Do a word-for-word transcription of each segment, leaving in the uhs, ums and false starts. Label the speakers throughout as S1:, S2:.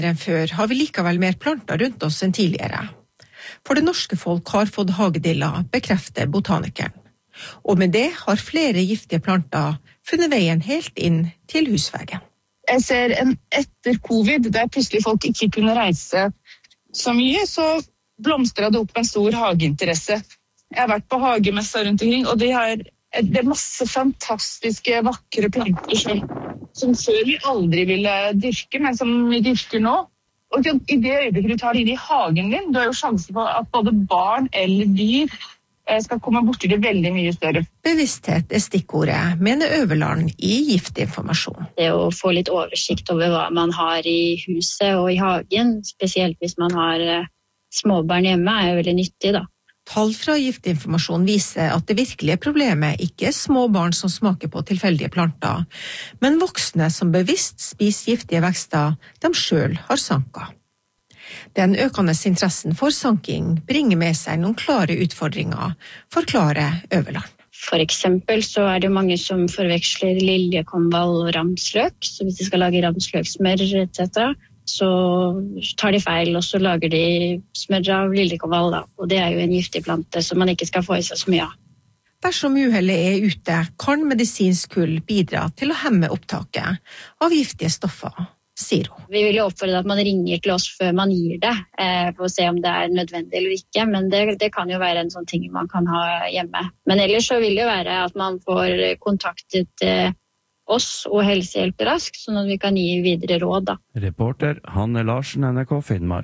S1: enn før har vi likevel mer planter rundt oss enn tidligere. For det norske folk har fått hagedilla, bekrefter botanikeren. Og med det har flere giftige planter funnet veien helt inn til husveggen.
S2: Jeg ser en etter covid, der plutselig folk ikke kunne reise så mye, så blomstret det opp en stor hageinteresse. Jeg har vært på hagemesser rundt omkring, og det er, det er masse fantastiske, vakre planter som, som før vi aldri ville dyrke, men som vi dyrker nå. Og i det øyeblikket du tar det inn i hagen din, du har jo sjanse på at både barn eller dyr skal komme bort til det veldig mye større.
S1: Bevissthet er stikkordet, mener Øverland i Giftinformasjon.
S3: Det å få litt oversikt over hva man har i huset og i hagen, spesielt hvis man har småbarn hjemme, er jo veldig nyttig da.
S1: Tall fra Giftinformasjon viser at det virkelige problemet ikke er små barn som smaker på tilfeldige planter, men voksne som bevisst spiser giftige vekster de selv har sanket. Den økende interessen for sanking bringer med seg noen klare utfordringer, forklarer Øverland.
S3: For eksempel så er det mange som forveksler liljekonvall og ramsløk, så hvis de skal lage ramsløksmør et cetera, så tar de feil, og så lager de smør av liljekonvall da, og det er jo en giftig plante som man ikke skal få i seg så mye av.
S1: Dersom uhellet er ute, kan medisinsk kull bidra til å hemme opptaket av giftige stoffer. Sier hun.
S3: Vi vil jo oppfordre at man ringer til oss før man gir det, eh, for å se om det er nødvendig eller ikke, men det, det kan jo være en sånn ting man kan ha hjemme. Men ellers så vil det jo være at man får kontaktet eh, oss og helsehjelp raskt, sånn at vi kan gi videre råd da.
S4: Reporter Hanne Larsen, N R K Finnmark.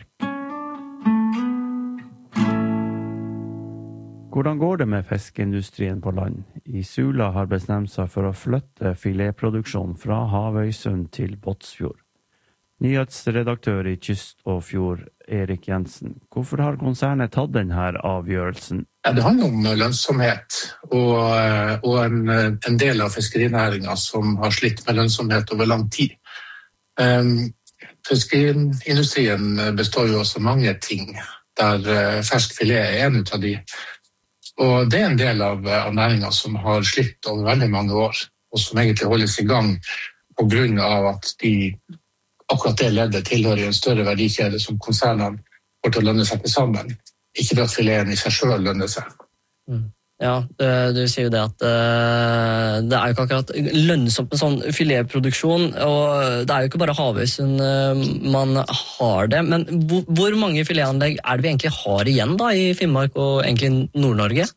S4: Hvordan går det med fiskeindustrien på land? I Sula har bestemt seg for å flytte filetproduksjon fra Havøysund til Båtsfjord. Nyhetsredaktør i Kyst og Fjord, Erik Jensen. Hvorfor har konsernet tatt denne avgjørelsen?
S5: Ja, det handler om lønnsomhet, og, og en, en del av fiskerinæringen som har slitt med lønnsomhet over lang tid. Um, fiskerindustrien består jo også mange ting, der uh, fersk filet er en av de. Og det er en del av, av næringen som har slitt over veldig mange år, og som egentlig holdes i gang på grunn av at de akkurat det leddet tilhører en større verdikjede som konsernene får til å lønne seg til sammen. Ikke for at fileten i seg selv lønner seg.
S6: Mm. Ja, du sier jo det at uh, det er jo ikke akkurat lønnsomt med sånn filetproduksjon, og det er jo ikke bare Havøysund uh, man har det, men hvor, hvor mange filetanlegg er det vi egentlig har igjen da i Finnmark og egentlig Nord-Norge?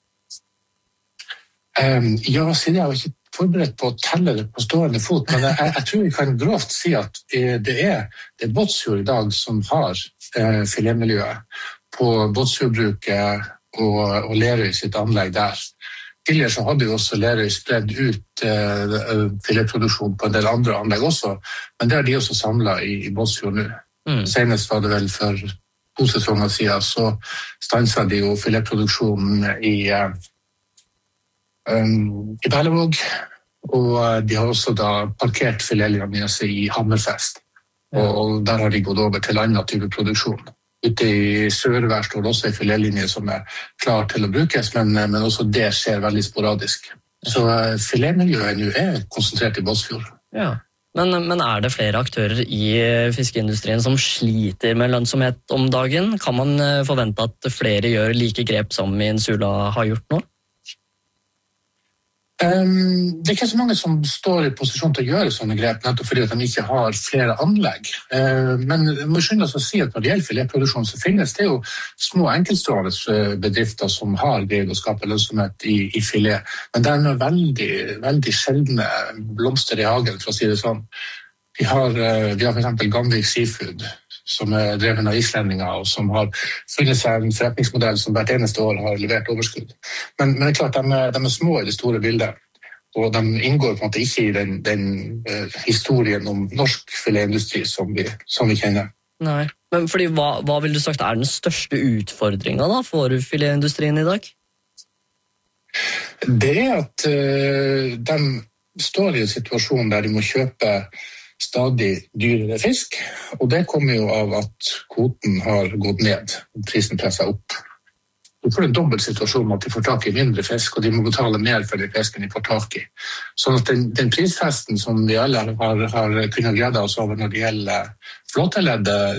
S5: Um, ja, siden jeg har ikke forberedt på å telle det på stående fot, men jeg, jeg tror vi kan grovt si at det er, det er Båtsfjord i dag som har uh, filetmiljøet på Båtsfjordbruket og, og Lerøy sitt anlegg der. Tidligere så hadde jo også Lerøy spredd ut uh, filetproduksjon på en del andre anlegg også, men det er de også samlet i, i Båtsfjord nå. Mm. Senest var det vel for to sesonger siden, så stanset de jo filetproduksjonen i, uh, um, i Berlevåg, og de har også da parkert filetlinjene i Hammerfest, og, og der har de gått over til annen type produksjon. Ute i Sørvær står det også en filetlinje som er klar til å brukes, men, men også det skjer veldig sporadisk. Så uh, filetmiljøet nå er konsentrert i Båtsfjord.
S6: Ja. Men, men er det flere aktører i fiskeindustrien som sliter med lønnsomhet om dagen? Kan man forvente at flere gjør like grep som Insula har gjort nå?
S5: Um, det er ikke så mange som står i posisjon til å gjøre sånne grep, nettopp fordi at de ikke har flere anlegg. Uh, men jeg må skynde oss å si at når det gjelder filetproduksjon, så finnes det jo små enkeltstående bedrifter som har greid å skape lønnsomhet i, i filet. Men det er noe veldig, veldig sjeldne blomster i hagen, for å si det sånn. Vi har, uh, vi har for eksempel Gamvik Seafood, som er dreven av islendinger, og som har funnet seg en forretningsmodell som hvert eneste år har levert overskudd. Men, men det er klart, de er, de er små i det store bildet, og de inngår på en måte ikke i den, den uh, historien om norsk filetindustri som vi, som vi kjenner.
S6: Nei, men fordi hva, hva vil du sagt er den største utfordringen da for filetindustrien i dag?
S5: Det er at uh, de står i en situasjon der de må kjøpe stadig dyrere fisk, og det kommer jo av at kvoten har gått ned, og prisen presset opp. Du får en dobbelt situasjon med at de får tak i mindre fisk, og de må betale mer for den fisken de får tak i. Sånn at den, den prisfesten som vi alle har, har kunnet glede oss over når det gjelder flåteleddet,